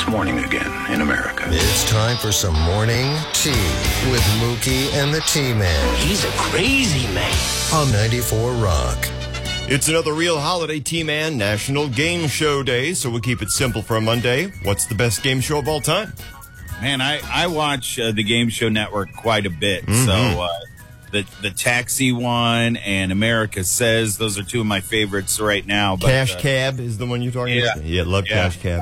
It's morning again in America. It's time for some morning tea with Mookie and the T-Man. He's a crazy man. On 94 Rock. It's another real holiday, T-Man, National Game Show Day, so we'll keep it simple for a Monday. What's the best game show of all time? Man, I watch the Game Show Network quite a bit. Mm-hmm. So the Taxi one and America Says, those are two of my favorites right now. But, Cash Cab is the one you're talking about? Yeah, love Cash Cab.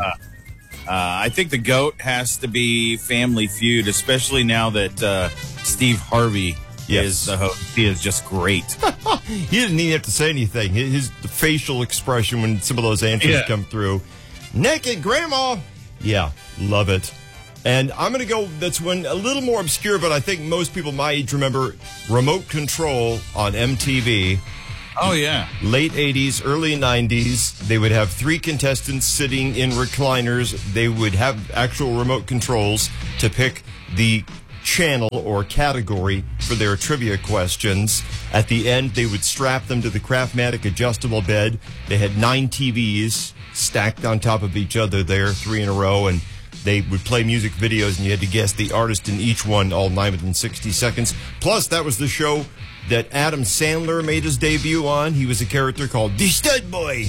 I think the GOAT has to be Family Feud, especially now that Steve Harvey is the host. He is just great. He didn't even have to say anything. His facial expression when some of those answers come through. Naked Grandma! Yeah, love it. And I'm going to go, that's one a little more obscure, but I think most people my age remember Remote Control on MTV. Oh, yeah. Late 80s, early 90s. They would have three contestants sitting in recliners. They would have actual remote controls to pick the channel or category for their trivia questions. At the end, they would strap them to the Craftmatic adjustable bed. They had 9 TVs stacked on top of each other there, 3 in a row, and they would play music videos, and you had to guess the artist in each one, all 9 within 60 seconds. Plus, that was the show that Adam Sandler made his debut on. He was a character called The Stud Boy.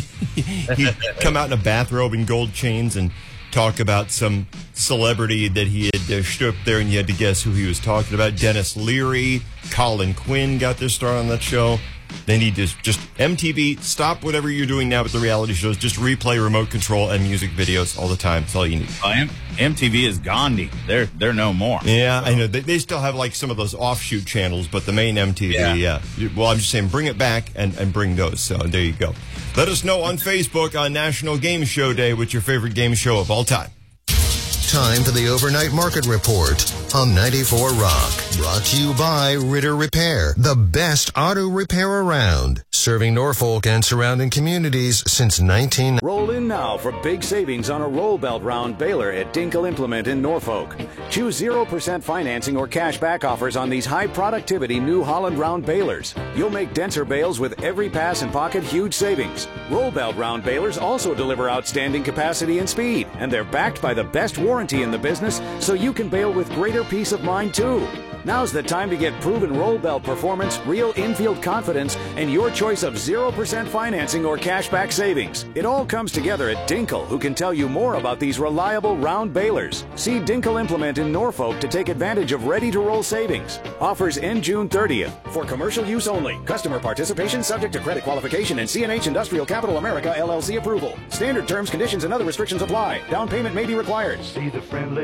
He'd come out in a bathrobe and gold chains and talk about some celebrity that he had stood up there, and you had to guess who he was talking about. Dennis Leary, Colin Quinn got their start on that show. Then he just MTV, stop whatever you're doing now with the reality shows. Just replay remote control and music videos all the time. That's all you need. MTV is Gandhi. They're no more. Yeah, I know. They still have like some of those offshoot channels, but the main MTV, yeah. Well, I'm just saying bring it back and bring those. So there you go. Let us know on Facebook on National Game Show Day what's your favorite game show of all time. Time for the Overnight Market Report on 94 Rock. Brought to you by Ritter Repair, the best auto repair around. Serving Norfolk and surrounding communities since 19... Roll in now for big savings on a roll belt round baler at Dinkle Implement in Norfolk. Choose 0% financing or cash back offers on these high productivity New Holland round balers. You'll make denser bales with every pass and pocket huge savings. Roll belt round balers also deliver outstanding capacity and speed, and they're backed by the best warranty in the business, so you can bale with greater peace of mind too. Now's the time to get proven roll belt performance, real infield confidence, and your choice of 0% financing or cashback savings. It all comes together at Dinkle, who can tell you more about these reliable round balers. See Dinkle Implement in Norfolk to take advantage of ready-to-roll savings. Offers end June 30th. For commercial use only. Customer participation subject to credit qualification and CNH Industrial Capital America LLC approval. Standard terms, conditions, and other restrictions apply. Down payment may be required. See the friendly